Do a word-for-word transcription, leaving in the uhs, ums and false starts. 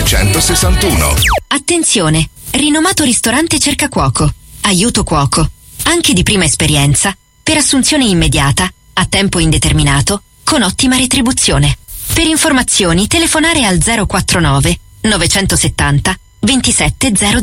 settemilacentosessantuno. Attenzione! Rinomato ristorante cerca cuoco. Aiuto cuoco. Anche di prima esperienza. Per assunzione immediata, a tempo indeterminato, con ottima retribuzione. Per informazioni telefonare al zero quattro nove nove settanta ventisette zero